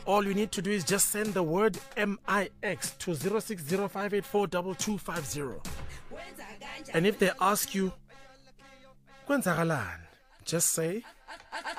All you need to do is just send the word MIX to 0605842250. And if they ask you, kwenzakalani, just say